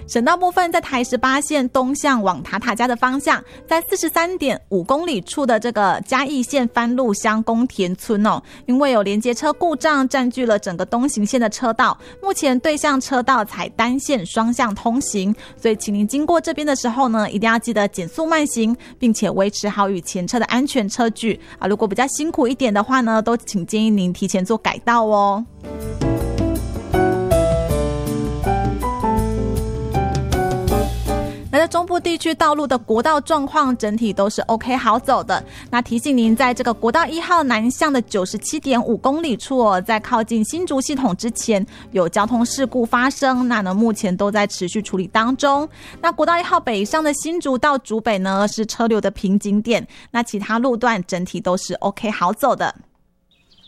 省道部分在台18线东向往塔塔家的方向，在43.5公里处的这个嘉义县番路乡宫田村因为有连接车故障占据了整个东行线的车道，目前对向车道采单线双向通行，所以请您经过这边的时候呢，一定要记得减速慢行，并且维持好与前车的安全车距如果比较辛苦一点的话呢，都请建议您提前做改道哦。那在中部地区道路的国道状况整体都是 OK 好走的。那提醒您，在这个国道1号南向的 97.5 公里处在靠近新竹系统之前有交通事故发生，那呢目前都在持续处理当中。那国道1号北上的新竹到竹北呢是车流的瓶颈点，那其他路段整体都是 OK 好走的。